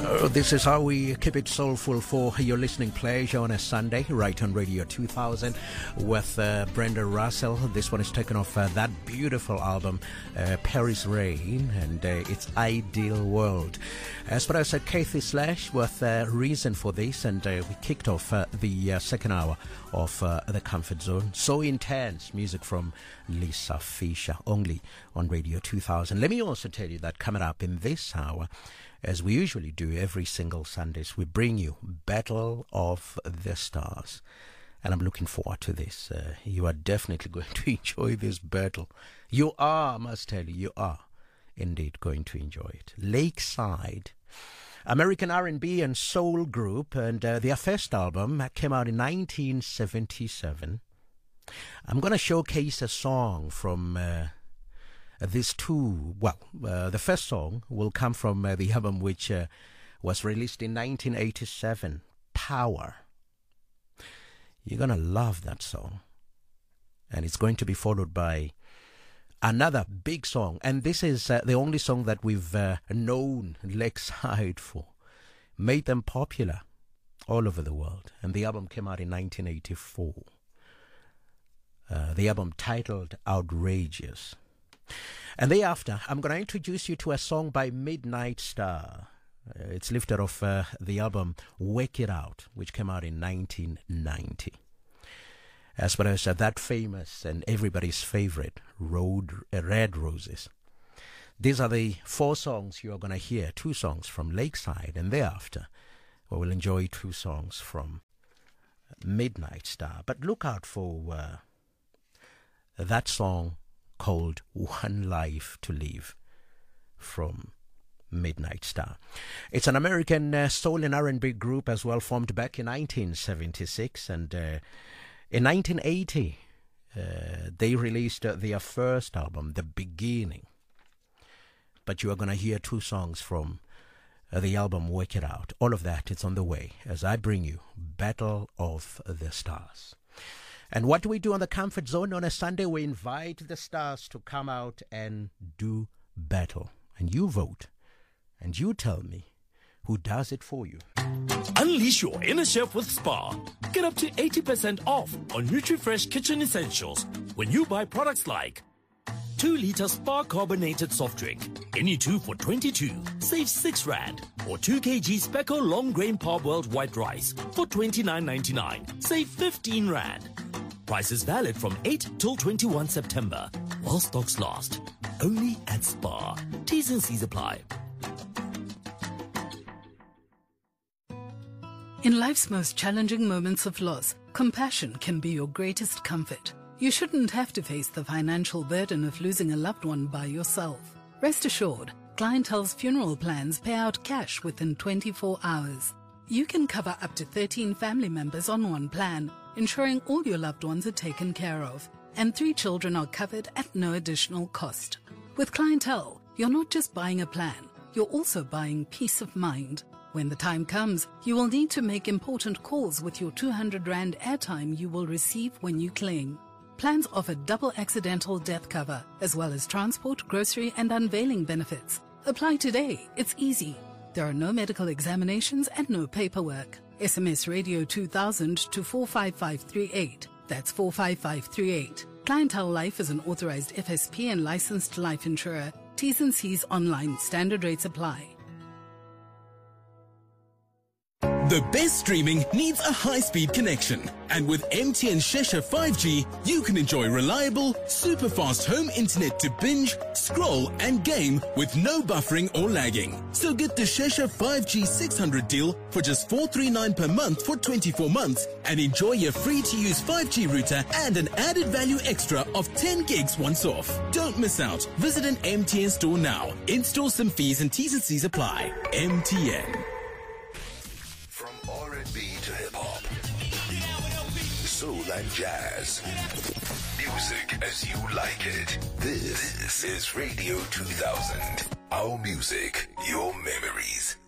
This is how we keep it soulful for your listening pleasure on a Sunday, right on Radio 2000 with Brenda Russell. This one is taken off that beautiful album, Paris Rain, and its Ideal World. As far as Kathy Slash with Reason for This, and we kicked off the second hour of The Comfort Zone. So intense music from Lisa Fisher, only on Radio 2000. Let me also tell you that coming up in this hour, as we usually do every single Sundays, we bring you Battle of the Stars. And I'm looking forward to this. You are definitely going to enjoy this battle. You are, I must tell you, you are indeed going to enjoy it. Lakeside, American R&B and soul group, and their first album came out in 1977. I'm going to showcase a song from these two. The first song will come from the album which was released in 1987, Power. You're going to love that song. And it's going to be followed by another big song. And this is the only song that we've known Lakeside for. Made them popular all over the world. And the album came out in 1984. The album titled Outrageous. And thereafter, I'm going to introduce you to a song by Midnight Star. It's lifted off the album Work It Out, which came out in 1990. As well as that famous and everybody's favorite, Red Roses. These are the four songs you're going to hear. Two songs from Lakeside, and thereafter we will enjoy two songs from Midnight Star. But look out for that song called One Life to Live from Midnight Star. It's an American soul and R&B group as well, formed back in 1976, and in 1980 they released their first album, The Beginning. But you are going to hear two songs from the album Work It Out. All of that is on the way as I bring you Battle of the Stars. And what do we do on the Comfort Zone on a Sunday? We invite the stars to come out and do battle. And you vote. And you tell me who does it for you. Unleash your inner chef with Spar. Get up to 80% off on NutriFresh kitchen essentials when you buy products like 2-liter Spar carbonated soft drink. Any two for 22. Save 6 Rand. Or 2 kg Speckle long grain parboiled white rice for 29.99. Save 15 Rand. Price is valid from 8 till 21 September. While stocks last. Only at Spar. T's and C's apply. In life's most challenging moments of loss, compassion can be your greatest comfort. You shouldn't have to face the financial burden of losing a loved one by yourself. Rest assured, Clientele's funeral plans pay out cash within 24 hours. You can cover up to 13 family members on one plan, ensuring all your loved ones are taken care of, and 3 children are covered at no additional cost. With Clientele, you're not just buying a plan, you're also buying peace of mind. When the time comes, you will need to make important calls with your 200 Rand airtime you will receive when you claim. Plans offer double accidental death cover, as well as transport, grocery, and unveiling benefits. Apply today. It's easy. There are no medical examinations and no paperwork. SMS Radio 2000 to 45538. That's 45538. Clientele Life is an authorized FSP and licensed life insurer. T's and C's online. Standard rates apply. The best streaming needs a high-speed connection. And with MTN Shesha 5G, you can enjoy reliable, super-fast home internet to binge, scroll, and game with no buffering or lagging. So get the Shesha 5G 600 deal for just $439 per month for 24 months and enjoy your free-to-use 5G router and an added value extra of 10 gigs once off. Don't miss out. Visit an MTN store now. In-store some fees and T's and C's apply. MTN. R&B to hip-hop, soul and jazz, music as you like it. This is Radio 2000. Our music, your memories.